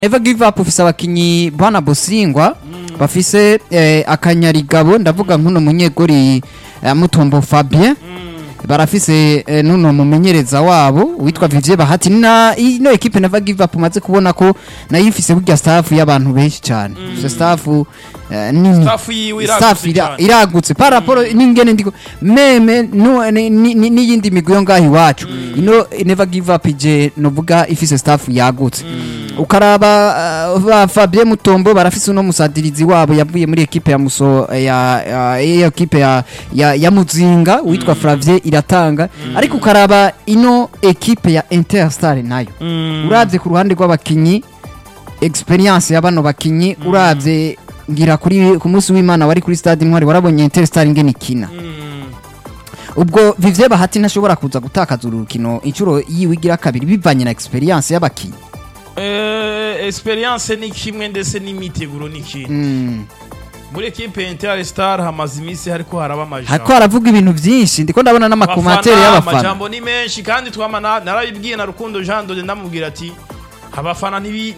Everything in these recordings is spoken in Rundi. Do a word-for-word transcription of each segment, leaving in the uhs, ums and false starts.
Never give up ufise abakinyi bana Bosingwa bafise eh, akanyarigabo ndavuga nkuno munyegori eh, Mutombo Fabien barafise eh, nuno mumenyereza wabo witwa Vivier Bahati na ino equipe Never give up maze kubona ko nayo ifise burya staff y'abantu benshi cyane mm. staff uh, nini staff yiwe iragutse iragutse par rapport n'ingene ndiko meme no n'iyindi migwi yo ngahi wacu mm. ino Never give up je novuga ifise staff yagutse mm. ukaraba uh, Fabien Mutombo barafise uno musadirizi wabo yavuye muri equipe ya Muso ya ya equipe ya ya, ya Muzinga witwa mm. Flavier iratanga mm. ariko ukaraba ino equipe ya Interstar nayo mm. uravye ku ruhande rw'abakinyi experience y'abano bakinyi mm. uravye ngira kuri ku munsi w'Imana wari kuri stade Intwari warabonye Interstar ingene ikina mm. ubwo Vivier Bahati ntashobora kuza gutakaza urukino incuro yiwigira kabiri bivanye na experience y'abakinyi eh experience ni kimwe ndetse n'imiteguro ni kintu mm. muri equipe Interstar hamaze imisi hariko haraba amajambo hariko haravuga ibintu byinshi ndiko ndabona n'amakomateri y'abafana amajambo ni menshi kandi twamana narabibwiye na Rukundo Jean Dode ndamubwira ati abafana nibi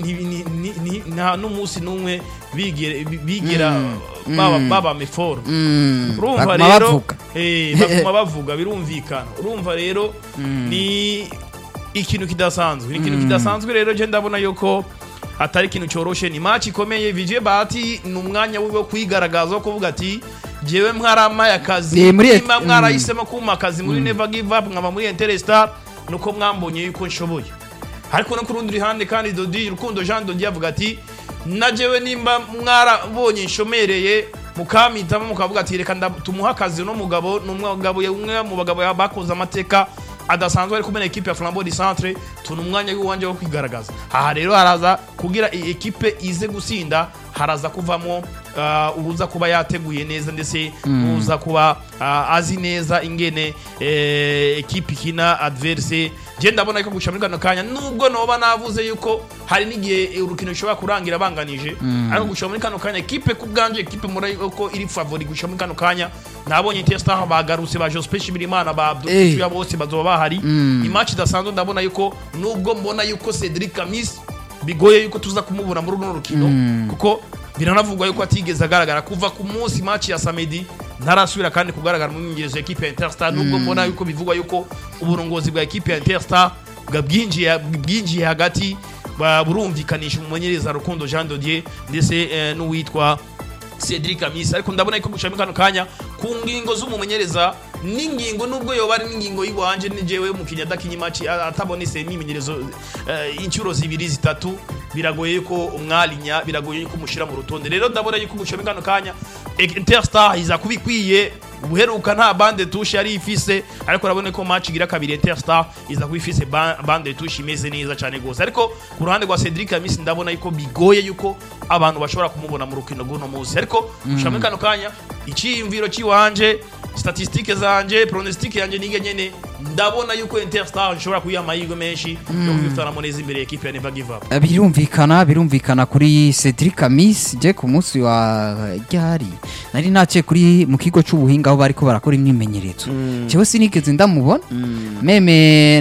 nta n'umunsi numwe bigera bigera mm. baba mm. baba meforo mm. urumva rero eh bakuma bavuga birumvikana urumva rero mm. ni ikintu kidasanzwe ni ikintu kidasanzwe rero je ndabona yuko atari ikintu cyoroshe ni match ikomeye Vivier Bahati numwanya wiwe kwigaragaza kuvuga ati jewe mwarama yakazi imba mwarahisemo kuma akazi muri mm. Never give up nkaba muri Interstar nuko mwambonye yuko nshoboye ariko no kurundi hande kandi Dodi Rukundo Jean Dodi yavuga ati najewe nimba mwarabonye nshomereye mukamitamo mukavuga ati reka tumuha akazi no mugabo numugabo umwe mu bagabo bakoze amateka adasanzwe ari kumena equipe ya Flambeau du Centre tunumwanya w'iwanje wo kwigaragaza aha rero haraza kugira equipe ize gusinda haraza kuvamo uh, ubuza kuba yateguye neza ndetse mm. uza kuba uh, azi neza ingene eh, equipe kina adverse je ndabona yuko gushamikana kanya nubwo noba navuze yuko hari nigiye urukino rushobora kurangira banganije mm. ariko gushamikana kanya equipe kubganje equipe muri uko iri favori gushamikana kanya nabonye Interstar bagarutse ba Joseph Shimirimana ba Abdul ya bose bazoba bahari mm. imatch dasanzwe ndabona yuko nubwo mbona yuko Cedric Kamis bigoye yuko tuza kumubura muri runo rukino mm. kuko biranavugwa yuko atigeze agaragara kuva ku munsi match ya Samedi ntarasubira kandi kugaragara mu ngezo equipe ya Interstar nubwo mbona mm. yuko bivugwa yuko uburongozi bwa equipe ya Interstar bwabwinjiye bwinjiye hagati burumvikanisha umumenyereza Rukundo Jean Dodier ndetse eh, n'uwitwa Cedric Kamis ariko ndabona yuko gushamikana kanya ku ngingo z'umumenyereza n'ingingo nubwo yoba ari n'ingingo yiwanje nijewe mu kinyada kinyimaci atabonese imimenyerezo uh, incuro zibiri zitatu biragoye yuko umwalinya biragoye yuko mushira mu rutonde rero ndabona yuko gushamikana kanya Interstar iza kubikwiye ubuheruka nta bande touche ari ifise ariko urabona ko match igira kabiri Interstar iza kubifise bande touche imeze neza cyane gose ariko ku ruhande rwa Cedric Kamis ndabona yuko bigoye yuko abantu bashobora kumubona mu rukino rw'uno munsi ariko gushamikana kanya iciyumviro ciwanje statistike zanje pronostic yanje nige nyene ndabona yuko Interstar nshobora kuyama yigo menshi yo kwifitana moneza imbere ya equipe ya Never give up birumvikana birumvikana kuri Cedric Kamis je ku munsi wa ryari nari nace kuri mu kigo c'ubuhinga aho bariko barakora imyimenyerezo cyo sinigeze ndamubona mm. meme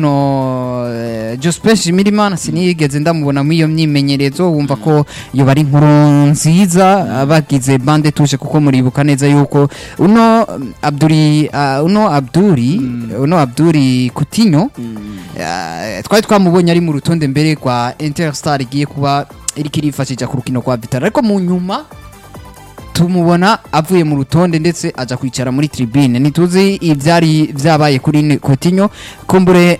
nuno uh, Joseph Shimirimana sinigeze ndamubona mu iyo myimenyerezo wumva ko yo bari inkuru nziza abagize bande touche kuko muribuka neza yuko uno Abduri uh, uno Abduri mm. uno Abduri Coutinho mm. uh, twari twamubonye ari mu rutonde mbere kwa Interstar igiye kuba iri kirifashija ku rukino kwa Vital ariko mu nyuma tumubona avuye mu rutonde ndetse aja kwicara muri tribune nituzi ivyari vyabaye kuri Coutinho kumbure